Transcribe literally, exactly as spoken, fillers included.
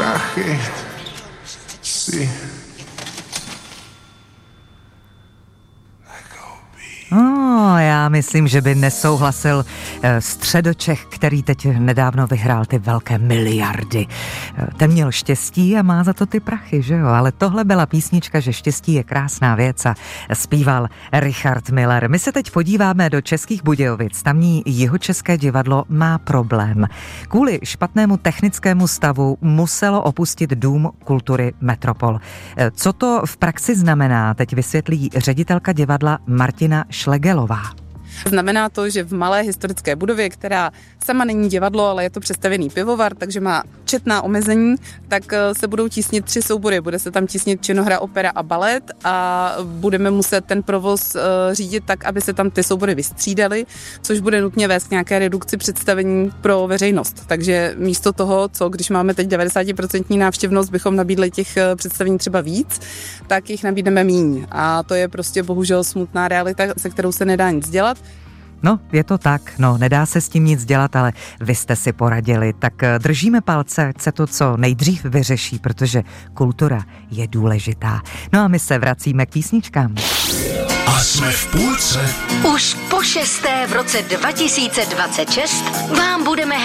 prachy si... No, já myslím, že by nesouhlasil Středočech, který teď nedávno vyhrál ty velké miliardy. Ten měl štěstí a má za to ty prachy, že jo? Ale tohle byla písnička, že štěstí je krásná věc a zpíval Richard Miller. My se teď podíváme do Českých Budějovic. Tamní Jihočeské divadlo má problém. Kvůli špatnému technickému stavu muselo opustit Dům kultury Metropol. Co to v praxi znamená, teď vysvětlí ředitelka divadla Martina Šlegelová. Znamená to, že v malé historické budově, která sama není divadlo, ale je to přestavěný pivovar, takže má četná omezení, tak se budou tísnit tři soubory. Bude se tam tísnit činohra, opera a balet a budeme muset ten provoz řídit tak, aby se tam ty soubory vystřídaly, což bude nutně vést k nějaké redukci představení pro veřejnost. Takže místo toho, co když máme teď devadesát procent návštěvnost, bychom nabídli těch představení třeba víc, tak jich nabídneme míň. A to je prostě bohužel smutná realita, se kterou se nedá nic dělat. No, je to tak, no, nedá se s tím nic dělat, ale vy jste si poradili, tak držíme palce, ať se to co nejdřív vyřeší, protože kultura je důležitá. No a my se vracíme k písničkám. A jsme v půlce. Už po šesté v roce dva tisíce dvacet šest vám budeme